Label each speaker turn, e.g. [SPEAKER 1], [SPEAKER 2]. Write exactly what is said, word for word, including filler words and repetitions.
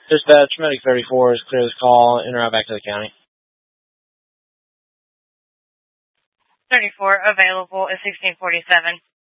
[SPEAKER 1] Dispatch, Medic thirty-four is clear this call, en route back to the county.
[SPEAKER 2] thirty-four available at sixteen forty-seven.